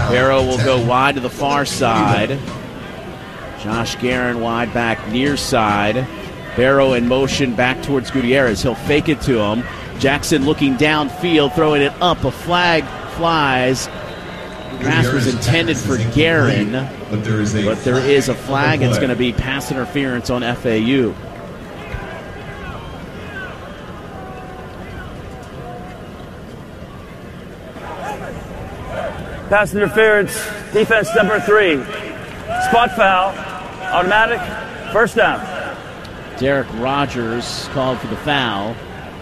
Barrow will go wide to the far side. Josh Guerin wide back near side. Barrow in motion back towards Gutierrez. He'll fake it to him. Jackson looking downfield, throwing it up. A flag flies. The pass was intended for Guerin, but there is a flag. It's going to be pass interference on FAU. Pass interference, defense number 3. Spot foul, automatic, first down. Derek Rogers called for the foul.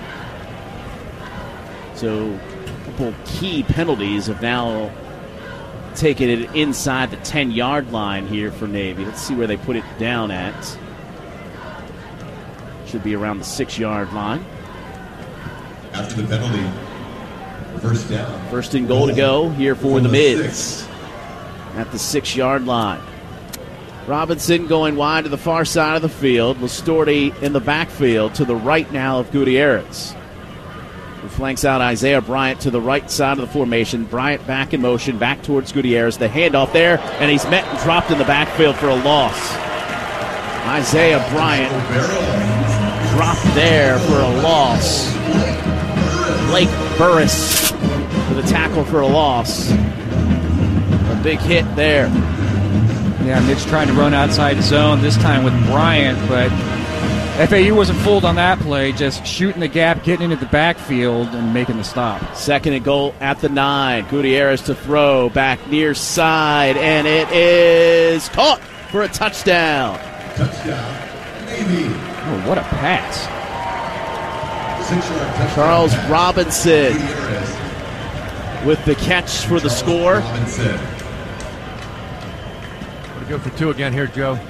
So a couple key penalties have now taken it inside the 10-yard line here for Navy. Let's see where they put it down at. Should be around the 6-yard line. After the penalty, first down. First and goal to go here for the Mids at the 6-yard line. Robinson going wide to the far side of the field. Listorti in the backfield to the right now of Gutierrez. Who flanks out Isaiah Bryant to the right side of the formation. Bryant back in motion, back towards Gutierrez. The handoff there, and he's met and dropped in the backfield for a loss. Isaiah Bryant dropped there for a loss. Blake Burris with a tackle for a loss. A big hit there. Yeah, Mitch trying to run outside the zone, this time with Bryant, but FAU wasn't fooled on that play, just shooting the gap, getting into the backfield, and making the stop. Second and goal at the 9. Gutierrez to throw, back near side, and it is caught for a touchdown. Touchdown, Navy. Oh, what a pass. Charles Robinson with the catch for the score. Go for 2 again here, Joe.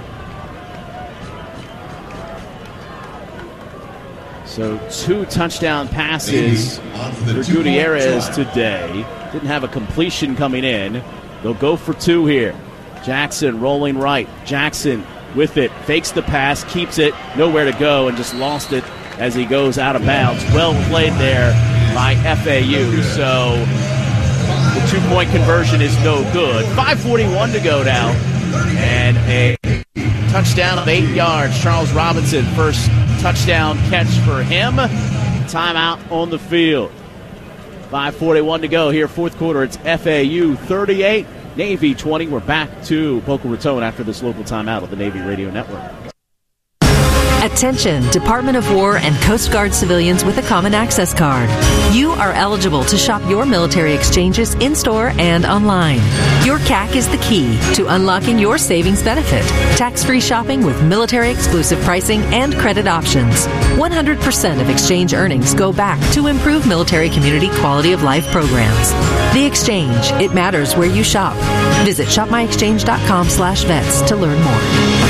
So 2 touchdown passes for Gutierrez today. Didn't have a completion coming in. They'll go for 2 here. Jackson rolling right. Jackson with it. Fakes the pass. Keeps it. Nowhere to go and just lost it as he goes out of bounds. Well played there by FAU. So the 2-point conversion is no good. 5:41 to go now. And a touchdown of 8 yards. Charles Robinson, first touchdown catch for him. Timeout on the field. 5:41 to go here, fourth quarter. It's FAU 38, Navy 20. We're back to Boca Raton after this local timeout of the Navy Radio Network. Attention, Department of War and Coast Guard civilians with a Common Access Card. You are eligible to shop your military exchanges in-store and online. Your CAC is the key to unlocking your savings benefit. Tax-free shopping with military-exclusive pricing and credit options. 100% of exchange earnings go back to improve military community quality of life programs. The Exchange. It matters where you shop. Visit shopmyexchange.com/vets to learn more.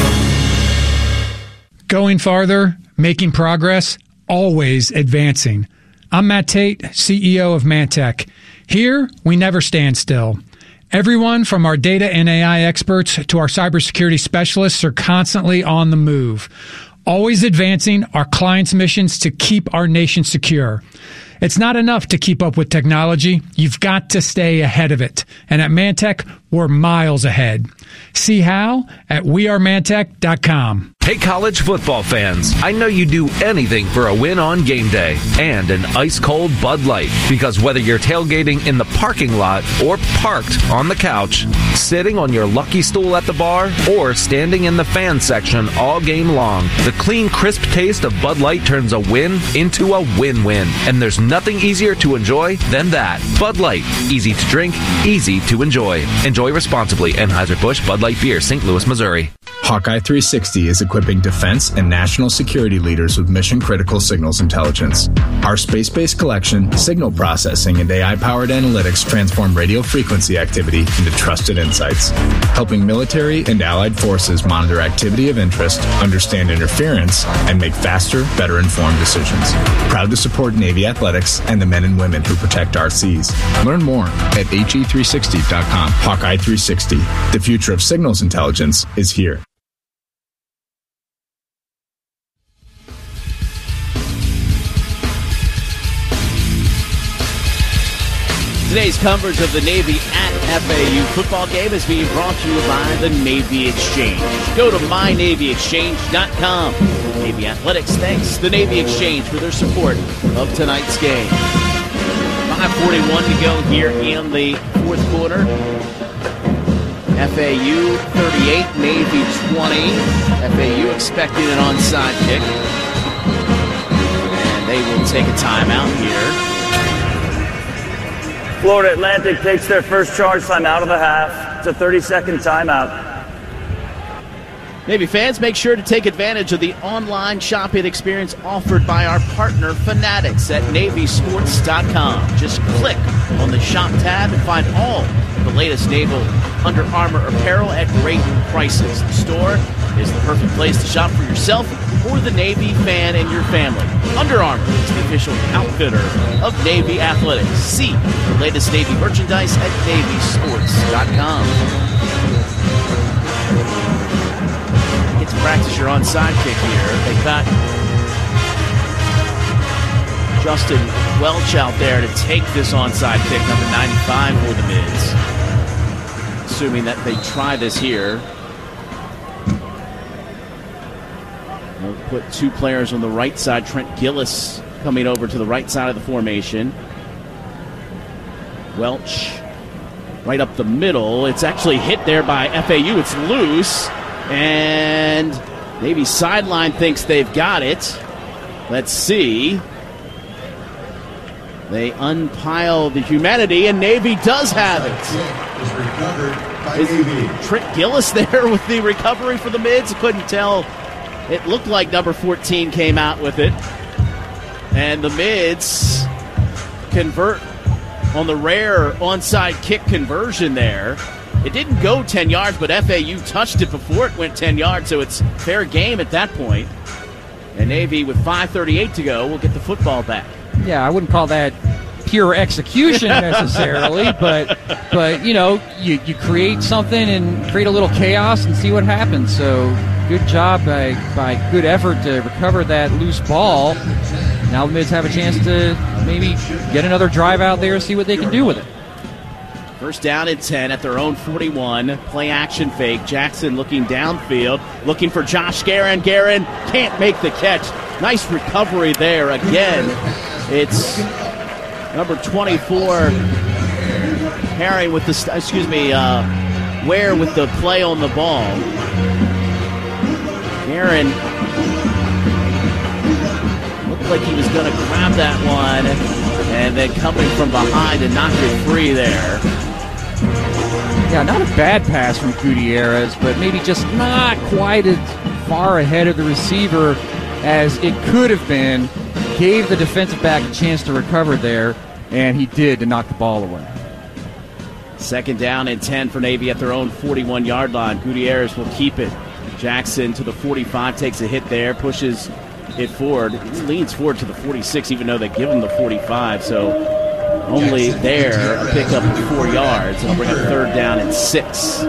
Going farther, making progress, always advancing. I'm Matt Tate, CEO of Mantech. Here, we never stand still. Everyone from our data and AI experts to our cybersecurity specialists are constantly on the move, always advancing our clients' missions to keep our nation secure. It's not enough to keep up with technology. You've got to stay ahead of it. And at Mantech, we're miles ahead. See how at wearemantech.com. Hey, college football fans, I know you'd do anything for a win on game day and an ice-cold Bud Light. Because whether you're tailgating in the parking lot or parked on the couch, sitting on your lucky stool at the bar, or standing in the fan section all game long, the clean, crisp taste of Bud Light turns a win into a win-win. And there's nothing easier to enjoy than that. Bud Light. Easy to drink, easy to enjoy. Enjoy responsibly. Anheuser-Busch Bud Light Beer, St. Louis, Missouri. Hawkeye 360 is equipping defense and national security leaders with mission-critical signals intelligence. Our space-based collection, signal processing, and AI-powered analytics transform radio frequency activity into trusted insights, helping military and allied forces monitor activity of interest, understand interference, and make faster, better-informed decisions. Proud to support Navy athletics and the men and women who protect our seas. Learn more at HE360.com. Hawkeye 360. The future of signals intelligence is here. Today's coverage of the Navy at FAU football game is being brought to you by the Navy Exchange. Go to myNavyExchange.com. Navy Athletics thanks the Navy Exchange for their support of tonight's game. 5:41 to go here in the fourth quarter. FAU 38, Navy 20. FAU expecting an onside kick. And they will take a timeout here. Florida Atlantic takes their first charge time out of the half. It's a 30-second timeout. Navy fans, make sure to take advantage of the online shopping experience offered by our partner Fanatics at NavySports.com. Just click on the shop tab and find all the latest naval Under Armour apparel at great prices. The store is the perfect place to shop for yourself or the Navy fan in your family. Under Armour is the official outfitter of Navy Athletics. See the latest Navy merchandise at NavySports.com. Get to practice your onside kick here. They got Justin Welch out there to take this onside kick, number 95 for the Mids. Assuming that they try this here. We'll put two players on the right side. Trent Gillis coming over to the right side of the formation. Welch right up the middle. It's actually hit there by FAU. It's loose. And Navy sideline thinks they've got it. Let's see. They unpile the humanity, and Navy does have it. Is recovered by Navy. Trent Gillis there with the recovery for the Mids. Couldn't tell. It looked like number 14 came out with it. And the Mids convert on the rare onside kick conversion there. It didn't go 10 yards, but FAU touched it before it went 10 yards, so it's fair game at that point. And Navy, with 5:38 to go, will get the football back. Yeah, I wouldn't call that pure execution necessarily, but you know, you create something and create a little chaos and see what happens. So good job by good effort to recover that loose ball. Now the Mids have a chance to maybe get another drive out there and see what they can do with it. First down and 10 at their own 41. Play action fake. Jackson looking downfield, looking for Josh Guerin. Guerin can't make the catch. Nice recovery there again. It's number 24, Herring with the, Ware with the play on the ball. Guerin looked like he was going to grab that one, and then coming from behind and knock it free there. Yeah, not a bad pass from Gutierrez, but maybe just not quite as far ahead of the receiver as it could have been. Gave the defensive back a chance to recover there, and he did to knock the ball away. Second down and 10 for Navy at their own 41-yard line. Gutierrez will keep it. Jackson to the 45, takes a hit there, pushes it forward. He leans forward to the 46, even though they give him the 45, so only there, a pickup of 4 yards. It'll bring a third down and 6.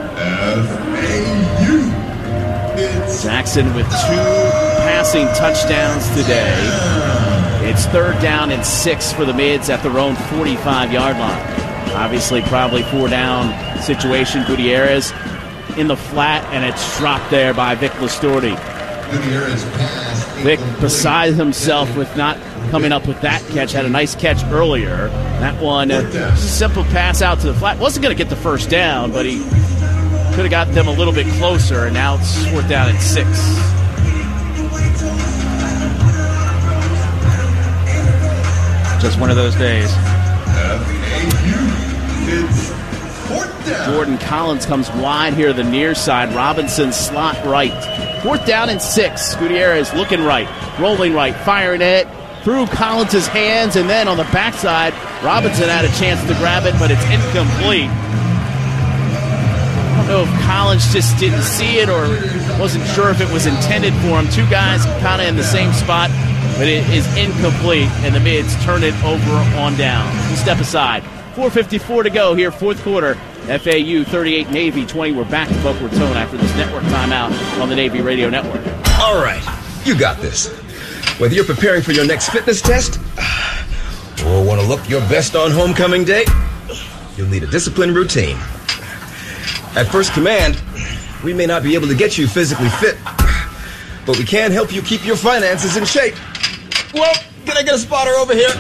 Jackson with 2 passing touchdowns today. It's third down and 6 for the Mids at their own 45-yard line. Obviously, probably 4-down situation. Gutierrez in the flat, and it's dropped there by Vic Listorti. Vic, beside himself with not coming up with that catch, had a nice catch earlier. That one, simple pass out to the flat. Wasn't going to get the first down, but he could have got them a little bit closer, and now it's fourth down and 6. Just one of those days. Jordan Collins comes wide here, the near side. Robinson slot right. Fourth down and 6. Gutierrez looking right, rolling right, firing it through Collins' hands, and then on the backside, Robinson had a chance to grab it, but it's incomplete. I don't know if Collins just didn't see it or wasn't sure if it was intended for him. 2 guys kind of in the same spot, but it is incomplete, and the Mids turn it over on down. Step aside. 4:54 to go here, fourth quarter. FAU 38, Navy 20. We're back to Boca Raton after this network timeout on the Navy Radio Network. All right, you got this. Whether you're preparing for your next fitness test or want to look your best on homecoming day, you'll need a disciplined routine. At First Command, we may not be able to get you physically fit, but we can help you keep your finances in shape. Well, can I get a spotter over here?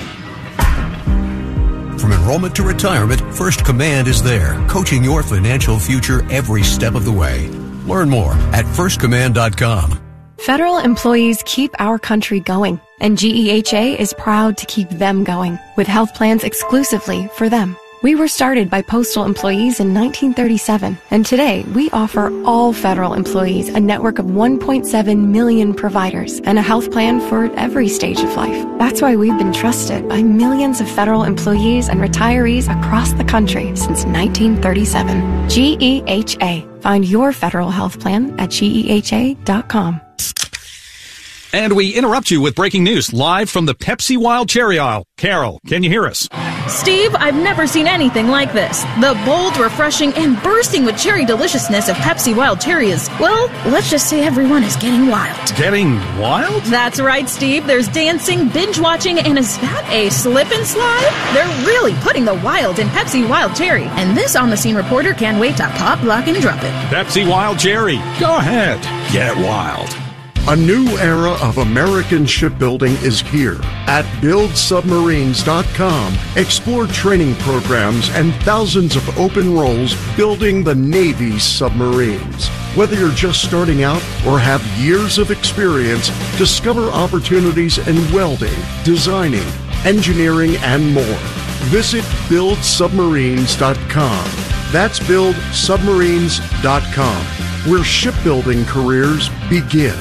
From enrollment to retirement, First Command is there, coaching your financial future every step of the way. Learn more at firstcommand.com. Federal employees keep our country going, and GEHA is proud to keep them going with health plans exclusively for them. We were started by postal employees in 1937, and today we offer all federal employees a network of 1.7 million providers and a health plan for every stage of life. That's why we've been trusted by millions of federal employees and retirees across the country since 1937. GEHA. Find your federal health plan at GEHA.com. And we interrupt you with breaking news live from the Pepsi Wild Cherry aisle. Carol, can you hear us? Steve, I've never seen anything like this. The bold, refreshing, and bursting with cherry deliciousness of Pepsi Wild Cherry is, well, let's just say everyone is getting wild. Getting wild? That's right, Steve. There's dancing, binge-watching, and is that a slip and slide? They're really putting the wild in Pepsi Wild Cherry. And this on-the-scene reporter can't wait to pop, lock, and drop it. Pepsi Wild Cherry. Go ahead. Get wild. A new era of American shipbuilding is here. At BuildSubmarines.com, explore training programs and thousands of open roles building the Navy's submarines. Whether you're just starting out or have years of experience, discover opportunities in welding, designing, engineering, and more. Visit BuildSubmarines.com. That's BuildSubmarines.com, where shipbuilding careers begin.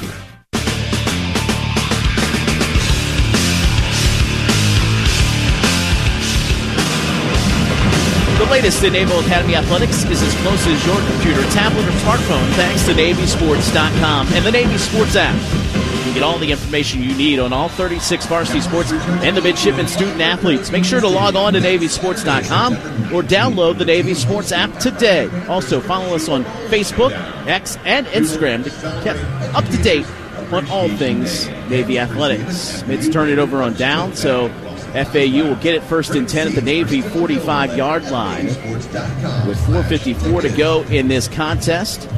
The latest in Naval Academy Athletics is as close as your computer, tablet, or smartphone thanks to NavySports.com and the Navy Sports app. You can get all the information you need on all 36 varsity sports and the midshipmen student athletes. Make sure to log on to NavySports.com or download the Navy Sports app today. Also, follow us on Facebook, X, and Instagram to get up to date on all things Navy athletics. Mids turn it over on down, so FAU will get it first and 10 at the Navy 45-yard line with 4:54 to go in this contest.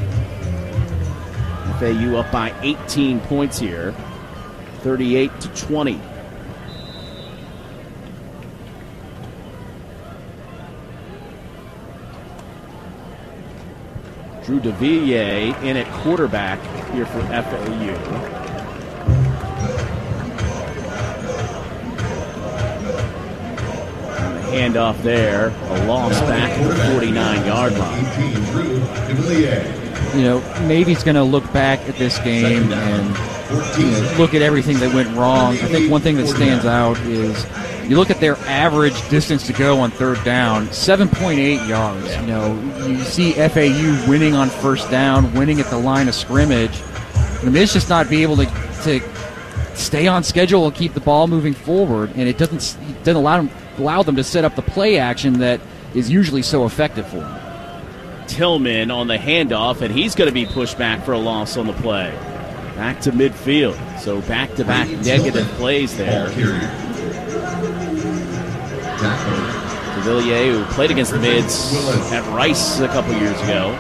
FAU up by 18 points here, 38-20. Drew DeVilliers in at quarterback here for FAU. Handoff there, a loss back at the 49-yard line. You know, Navy's going to look back at this game and look at everything that went wrong. I think one thing that stands out is you look at their average distance to go on third down, 7.8 yards. You know, you see FAU winning on first down, winning at the line of scrimmage. I mean, it's just not be able to stay on schedule and keep the ball moving forward, and it doesn't allow them to set up the play action that is usually so effective for them. Tillman on the handoff, and he's going to be pushed back for a loss on the play. Back to midfield. So back-to-back negative plays there. DeVilliers, who played against the Mids at Rice a couple years ago.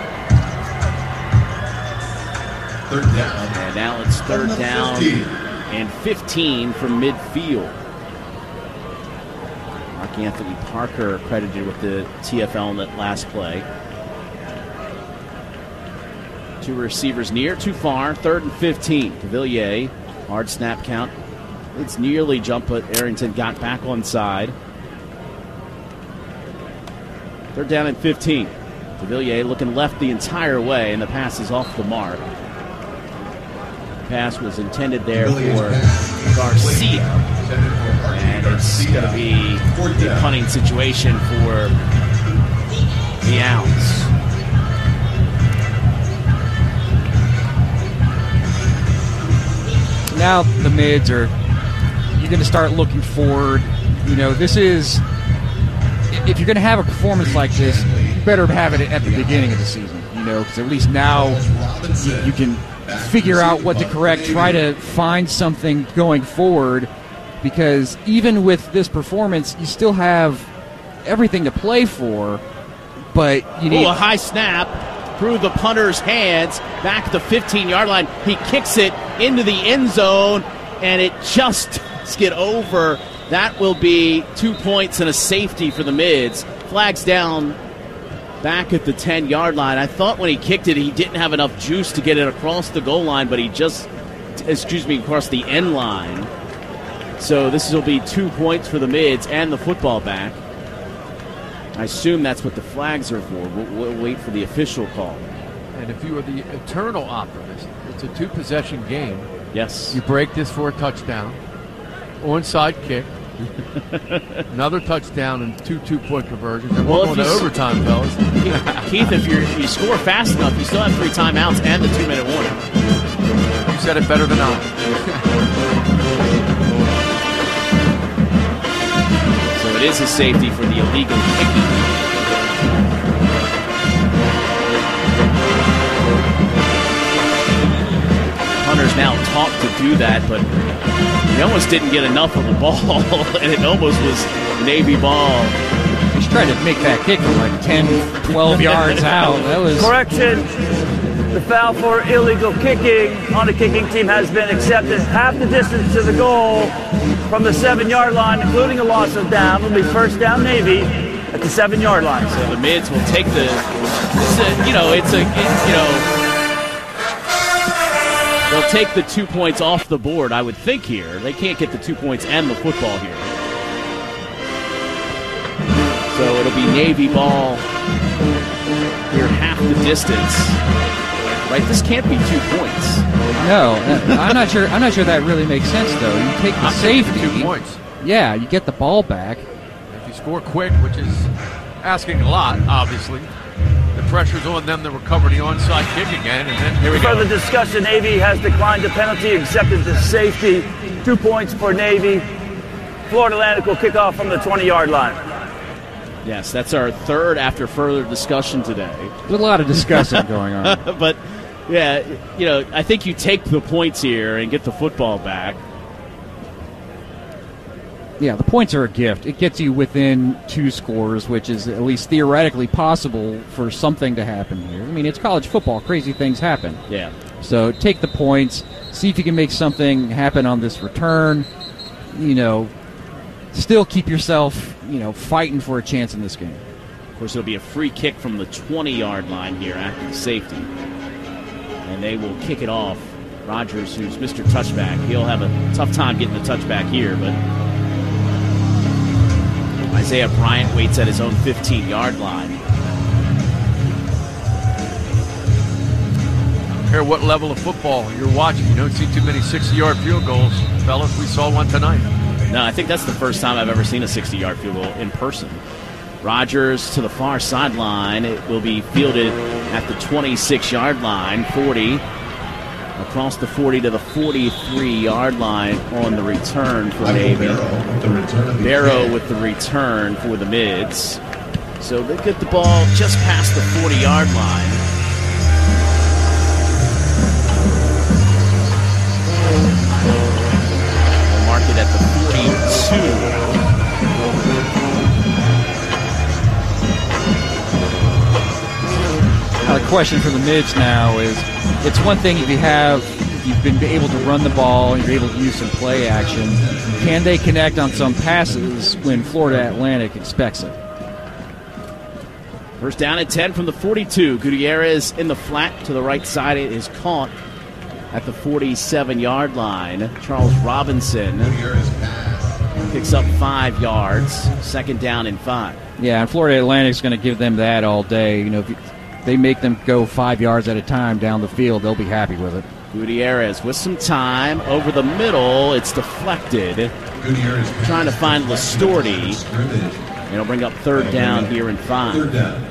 Third down. And now it's third down and 15 from midfield. Mark Anthony Parker credited with the TFL in that last play. Two receivers near, too far. Third and 15. DeVilliers, hard snap count. It's nearly jump, but Arrington got back on side. Third down and 15. DeVilliers looking left the entire way, and the pass is off the mark. The pass was intended there for Garcia. And it's going to be a punting situation for the Owls. Now the Mids you're going to start looking forward. You know, this is, if you're going to have a performance like this, you better have it at the beginning of the season, you know, because at least now you can figure out what to correct, try to find something going forward, because even with this performance, you still have everything to play for, but you need a high snap through the punter's hands, back at the 15-yard line. He kicks it into the end zone, and it just skid over. That will be 2 points and a safety for the Mids. Flags down back at the 10-yard line. I thought when he kicked it, he didn't have enough juice to get it across the goal line, but he across the end line. So this will be 2 points for the Mids and the football back. I assume that's what the flags are for. We'll wait for the official call. And if you are the eternal optimist, it's a 2-possession game. Yes. You break this for a touchdown, onside kick, another touchdown, and 2 2-point conversions. And we're going to overtime, fellas. Keith, if you score fast enough, you still have 3 timeouts and the 2-minute warning. You said it better than I. So it is a safety for the illegal kicking. Hunter's now taught to do that, but he almost didn't get enough of the ball, and it almost was Navy ball. He's trying to make that kick from like 10, 12 yards out. That was correction. The foul for illegal kicking on the kicking team has been accepted. Half the distance to the goal from the 7-yard line, including a loss of down, will be first down Navy at the 7-yard line. So the Mids will take they'll take the 2 points off the board, I would think, here. They can't get the 2 points and the football here. So it'll be Navy ball here, half the distance. Right, this can't be 2 points. No, I'm not sure. I'm not sure that really makes sense, though. You take the safety. 2 points. Yeah, you get the ball back. If you score quick, which is asking a lot, obviously, the pressure's on them to recover the onside kick again, and then here we go. Further discussion, Navy has declined the penalty, accepted the safety. 2 points for Navy. Florida Atlantic will kick off from the 20-yard line. Yes, that's our third after further discussion today. There's a lot of discussion going on. But, yeah, I think you take the points here and get the football back. Yeah, the points are a gift. It gets you within 2 scores, which is at least theoretically possible for something to happen here. I mean, it's college football. Crazy things happen. Yeah. So take the points. See if you can make something happen on this return. Still keep yourself, fighting for a chance in this game. Of course, it'll be a free kick from the 20-yard line here after the safety. And they will kick it off. Rogers, who's Mr. Touchback, he'll have a tough time getting the touchback here, but Isaiah Bryant waits at his own 15-yard line. I don't care what level of football you're watching. You don't see too many 60-yard field goals. Fellas, we saw one tonight. No, I think that's the first time I've ever seen a 60-yard field goal in person. Rogers to the far sideline. It will be fielded at the 26-yard line, 40. Across the 40 to the 43-yard line on the return for Navy. Barrow with the return for the Mids. So they get the ball just past the 40-yard line. They'll mark it at the 42. The question for the Mids now is, it's one thing if you've been able to run the ball and you're able to use some play action. Can they connect on some passes when Florida Atlantic expects it? First down at 10 from the 42. Gutierrez in the flat to the right side. It is caught at the 47-yard line. Charles Robinson picks up 5 yards. Second down and 5. Yeah, and Florida Atlantic's going to give them that all day. If they make them go 5 yards at a time down the field, they'll be happy with it. Gutierrez with some time over the middle. It's deflected. Trying to find Listorti. It'll bring up third down here and 5. Third down.